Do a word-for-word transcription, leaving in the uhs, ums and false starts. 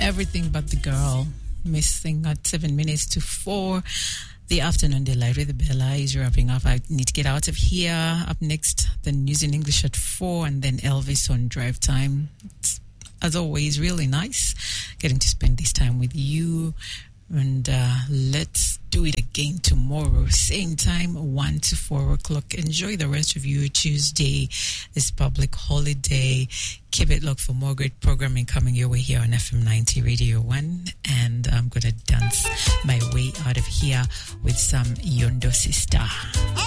Everything But the Girl. Missing at seven minutes to four. The afternoon delight with Bella is wrapping up. I need to get out of here. Up next, the news in English at four, and then Elvis on Drive Time. It's, as always, really nice getting to spend this time with you. And uh, let's do it again tomorrow, same time, one to four o'clock. Enjoy the rest of your Tuesday, this public holiday. Keep it locked for more great programming coming your way here on F M ninety Radio one. And I'm going to dance my way out of here with some Yondo Sister.